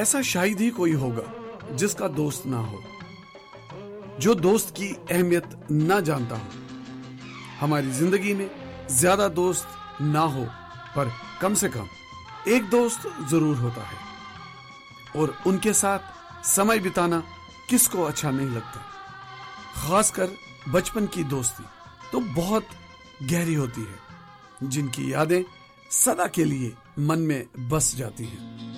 ऐसा शायद ही कोई होगा जिसका दोस्त ना हो, जो दोस्त की अहमियत ना जानता हो। हमारी जिंदगी में ज्यादा दोस्त ना हो, पर कम से कम एक दोस्त जरूर होता है, और उनके साथ समय बिताना किसको अच्छा नहीं लगता। खासकर बचपन की दोस्ती तो बहुत गहरी होती है, जिनकी यादें सदा के लिए मन में बस जाती हैं।